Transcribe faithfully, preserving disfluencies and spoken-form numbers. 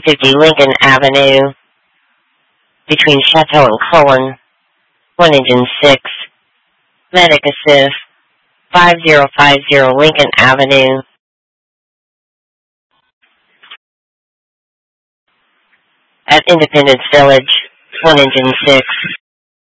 fifty Lincoln Avenue, between Chateau and Cullen, one engine six, Medic Assist, five zero five zero Lincoln Avenue. At Independence Village, one engine six.